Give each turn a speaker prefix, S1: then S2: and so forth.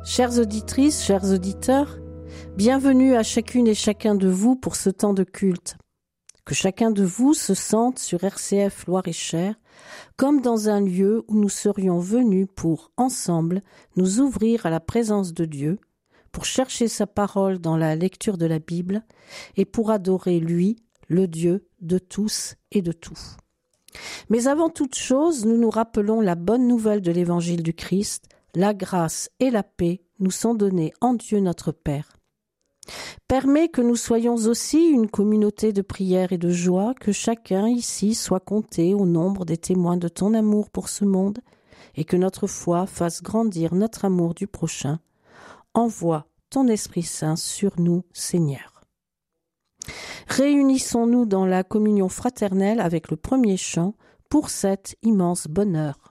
S1: Chères auditrices, chers auditeurs, bienvenue à chacune et chacun de vous pour ce temps de culte. Que chacun de vous se sente sur RCF Loir-et-Cher comme dans un lieu où nous serions venus pour, ensemble, nous ouvrir à la présence de Dieu, pour chercher sa parole dans la lecture de la Bible et pour adorer lui, le Dieu de tous et de tout. Mais avant toute chose, nous nous rappelons la bonne nouvelle de l'Évangile du Christ. La grâce et la paix nous sont données en Dieu notre Père. Permets que nous soyons aussi une communauté de prière et de joie, que chacun ici soit compté au nombre des témoins de ton amour pour ce monde et que notre foi fasse grandir notre amour du prochain. Envoie ton Esprit Saint sur nous, Seigneur. Réunissons-nous dans la communion fraternelle avec le premier chant pour cet immense bonheur.